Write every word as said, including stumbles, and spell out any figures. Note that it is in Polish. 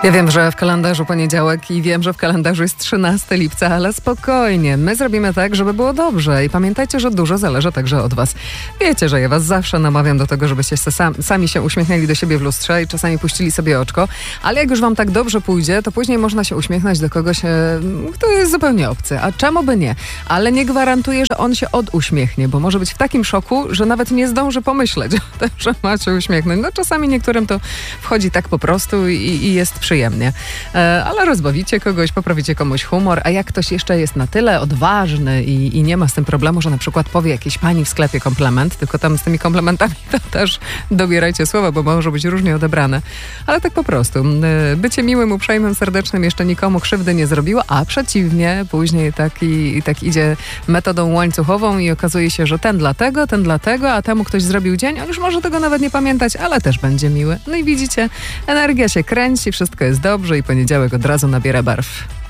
Ja wiem, że w kalendarzu poniedziałek i wiem, że w kalendarzu jest trzynastego lipca, ale spokojnie. My zrobimy tak, żeby było dobrze i pamiętajcie, że dużo zależy także od was. Wiecie, że ja was zawsze namawiam do tego, żebyście sam, sami się uśmiechnęli do siebie w lustrze i czasami puścili sobie oczko, ale jak już wam tak dobrze pójdzie, to później można się uśmiechnąć do kogoś, kto jest zupełnie obcy. A czemu by nie? Ale nie gwarantuję, że on się oduśmiechnie, bo może być w takim szoku, że nawet nie zdąży pomyśleć o tym, że ma się uśmiechnąć. No czasami niektórym to wchodzi tak po prostu i, i jest przyjemnie. E, ale rozbawicie kogoś, poprawicie komuś humor, a jak ktoś jeszcze jest na tyle odważny i, i nie ma z tym problemu, że na przykład powie jakiejś pani w sklepie komplement, tylko tam z tymi komplementami to też dobierajcie słowa, bo może być różnie odebrane. Ale tak po prostu. E, bycie miłym, uprzejmym, serdecznym jeszcze nikomu krzywdy nie zrobiło, a przeciwnie, później tak, i, tak idzie metodą łańcuchową i okazuje się, że ten dlatego, ten dlatego, a temu ktoś zrobił dzień, on już może tego nawet nie pamiętać, ale też będzie miły. No i widzicie, energia się kręci, wszystko jest dobrze i poniedziałek od razu nabiera barw.